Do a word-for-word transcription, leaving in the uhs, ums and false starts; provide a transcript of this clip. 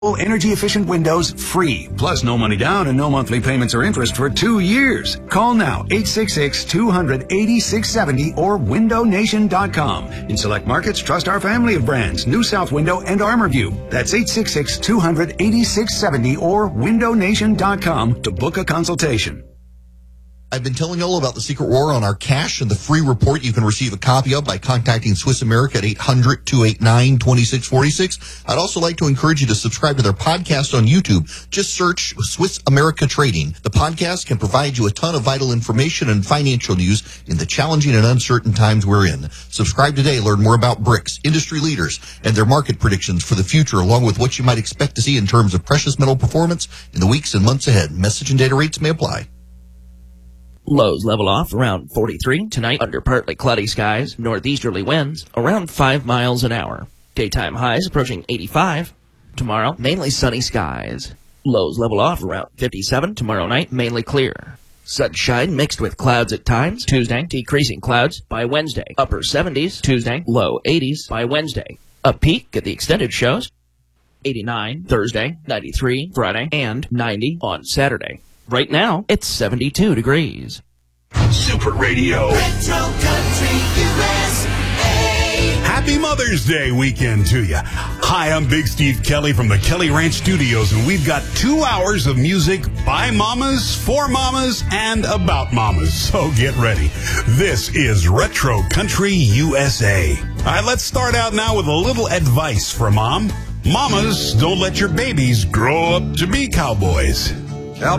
energy-efficient windows free. Plus, no money down and no monthly payments or interest for two years. Call now, eight six six, two hundred, eighty-six seventy or window nation dot com. In select markets, trust our family of brands, New South Window and ArmorView. That's eight six six, two hundred, eighty-six seventy or window nation dot com to book a consultation. I've been telling you all about the Secret War on our cash and the free report you can receive a copy of by contacting Swiss America at eight hundred, two eight nine, two six four six. I'd also like to encourage you to subscribe to their podcast on YouTube. Just search Swiss America Trading. The podcast can provide you a ton of vital information and financial news in the challenging and uncertain times we're in. Subscribe today. Learn more about BRICS, industry leaders, and their market predictions for the future, along with what you might expect to see in terms of precious metal performance in the weeks and months ahead. Message and data rates may apply. Lows level off around forty-three. Tonight, under partly cloudy skies, northeasterly winds around five miles an hour. Daytime highs approaching eighty-five. Tomorrow, mainly sunny skies. Lows level off around fifty-seven. Tomorrow night, mainly clear. Sunshine mixed with clouds at times. Tuesday, decreasing clouds by Wednesday. Upper seventies. Tuesday, low eighties by Wednesday. A peak at the extended shows. eighty-nine Thursday, ninety-three Friday, and ninety on Saturday. Right now, it's seventy-two degrees. Super Radio. Retro Country U S A. Happy Mother's Day weekend to you. Hi, I'm Big Steve Kelly from the Kelly Ranch Studios, and we've got two hours of music by mamas, for mamas, and about mamas. So get ready. This is Retro Country U S A. All right, let's start out now with a little advice for mom. Mamas, don't let your babies grow up to be cowboys.